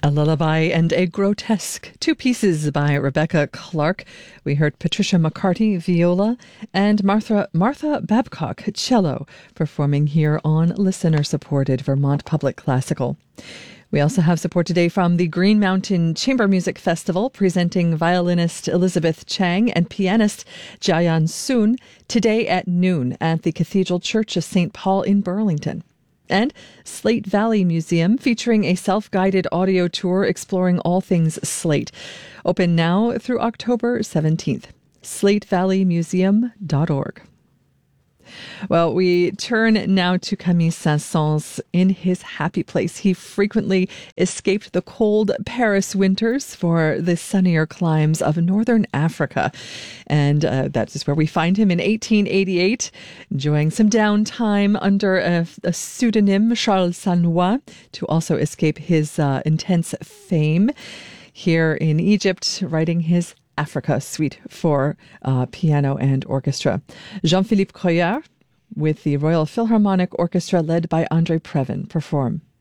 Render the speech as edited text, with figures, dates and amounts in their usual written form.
A Lullaby and a Grotesque, two pieces by Rebecca Clark. We heard Patricia McCarty, viola, and Martha Babcock, cello, performing here on listener-supported Vermont Public Classical. We also have support today from the Green Mountain Chamber Music Festival, presenting violinist Elizabeth Chang and pianist Jayan Soon today at noon at the Cathedral Church of St. Paul in Burlington. And Slate Valley Museum, featuring a self-guided audio tour exploring all things Slate. Open now through October 17th. SlateValleyMuseum.org. Well, we turn now to Camille Saint-Saëns in his happy place. He frequently escaped the cold Paris winters for the sunnier climes of northern Africa. And that is where we find him in 1888, enjoying some downtime under a pseudonym, Charles Sannois, to also escape his intense fame. Here in Egypt, writing his Africa Suite for piano and orchestra. Jean-Philippe Croyard with the Royal Philharmonic Orchestra led by André Previn perform.